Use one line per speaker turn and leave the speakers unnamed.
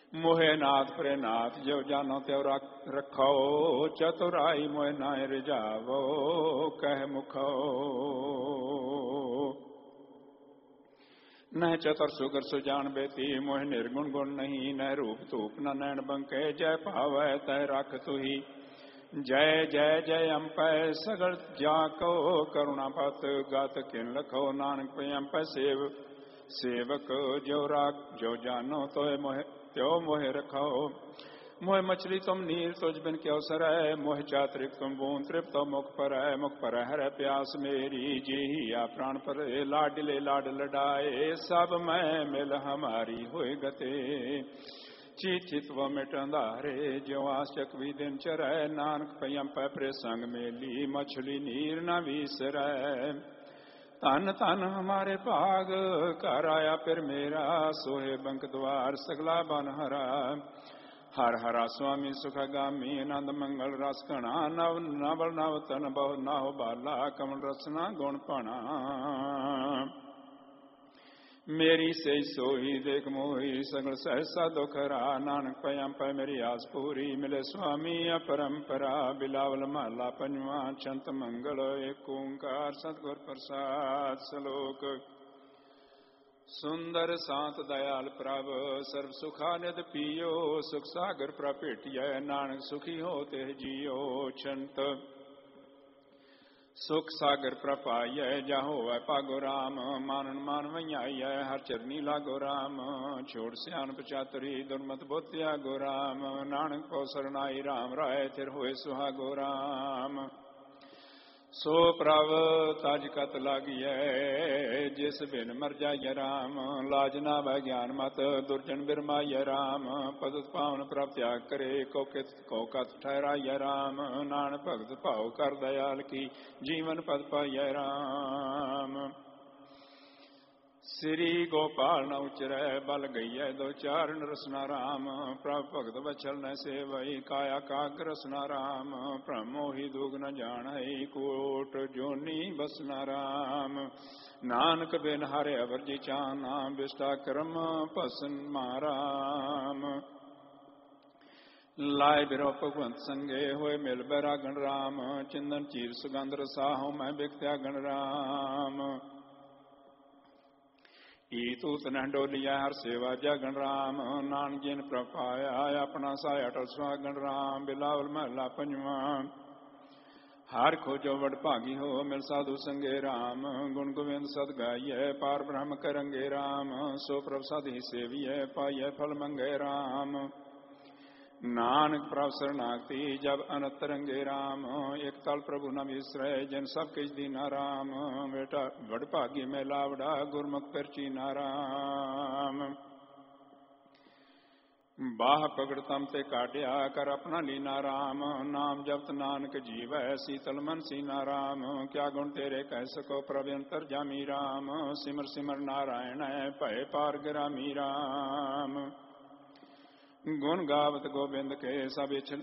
मोहे नाथ प्रे नाथ जो जानो त्यो रखो, चतुराई मोहे नाय रिजावो कह मुखो। न चतुर सुगर सुजान बेती मोह निर्गुण गुण नहीं, न रूप धूप न नैन बंके जय भावै तय रख तुही। जय जय जय अम्पै सगल जाको करुणा पत गात किन लखो, नानक पे अम्पै सेवक जो राख जो जानो तो त्यो मोह रखो। मोह मछली तुम नीर तुझ बिन क्यों सरय, मोह चातरिक तुम बूंद तृप्त मुख पर है। मुख पर हर प्यास मेरी जी या प्राण पर, लाडले लाड लडाए सब मैं मिल हमारी होए गते। चित चित व मिट अंधारे ज्यो आशक भी दिन चरै, नानक पयम पे संग मेली मछली नीर न विसरै। तन तन हमारे भाग कर आया फिर मेरा, सोहे बंक द्वार सगला बन हरा। हर हरा स्वामी सुखगामी आनंद मंगल रस कणा, नव नवल नव तन बहु नाहो बाला कमल रसना गुण पणा। मेरी से सोही देख मोही सगल सहसा दुख रा, नानक पयम पै मेरी आस पूरी मिले स्वामी अपरंपरा। बिलावल महला पंजवा छंत मंगल एक ओंकार सतगुर प्रसाद। श्लोक सुंदर शांत दयाल प्रभ सर्व सुखानिध पियो, सुख सागर प्रपेटिय नानक सुखी होते जियो। छंत सुख सागर प्रपाय जाहो वै पागो राम, मानन मानवैयाय हर चरनी लागो राम। छोड़ सियान पचातरी दुर्मत बोतिया गो राम, नानक पौ सरनाई राम राय थिर होए सुहागो राम। सो प्रभ तज कत लागिय जिस बिन मर जाय राम, लाज ना भय ज्ञान मत दुर्जन बिरमाय राम। पदत पावन प्रभ त्याग करे को कत ठहराय राम, नानक भगत भाव कर दयाल की जीवन पद पाय राम। श्री गोपाल न उचरै बल गई दो चारण रसना राम, प्रभ भगत वचल न सेवई काया काग रसना राम। प्रमोहि दुग न जानै कोट जोनी बसना राम, नानक बिन हरे अवर जी चाना बिष्टा कर्म पसन माराम। लाए बिरो भगवंत संगे होए मिल बैरागण राम, चिंदन चीर सुगंध रसाहो मैं बिख्त्यागण राम। ई तूत न डोलिया हर सेवा जगन राम, नानक जिन प्रपाया अपना साय अटल सुहागन राम। बिलावल महला पंजवा हर खोजो वड भागी हो मिल साधु संगे राम, गुण गोविंद सद गाइय पार ब्रह्म करंगे राम। सो प्रभ सद ही सेविय पाइय फल मंगे राम, नानक प्रभ शरणागति जब अनंत रंगे राम। एक तल प्रभु न विसरै जन सब किछ दीना राम, बेटा वड भागी में लावड़ा गुरमुख परचीना राम। बाह पगड़ तम ते काटिया कर अपना लीना राम, नाम जपत नानक जीवै शीतल मन सीना राम। क्या गुण तेरे कह सको प्रभ अंतर जामी राम, सिमर सिमर नारायण भय पार ग्रामी राम। गुण गावत गोबिंद के सब